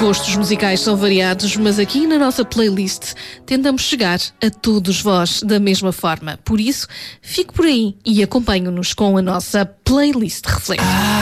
gostos musicais são variados, mas aqui na nossa playlist tentamos chegar a todos vós da mesma forma. Por isso, fique por aí e acompanhe-nos com a nossa playlist Reflete.